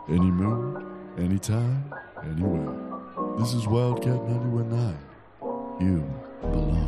Any mood, anytime, anywhere. This is Wildcat 91.9. You belong.